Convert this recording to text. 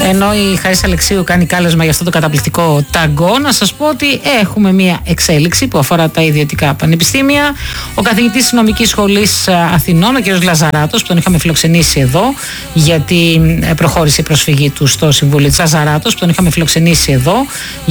Ενώ η Χαρίς Αλεξίου κάνει κάλεσμα για αυτό το καταπληκτικό ταγκό, να σας πω ότι έχουμε μια εξέλιξη που αφορά τα ιδιωτικά πανεπιστήμια. Ο καθηγητής της Νομικής Σχολής Αθηνών, ο κ. Λαζαράτος, που τον είχαμε φιλοξενήσει εδώ, γιατί προχώρησε η προσφυγή του στο Συμβούλιο της Λαζαράτος, που τον είχαμε φιλοξενήσει εδώ.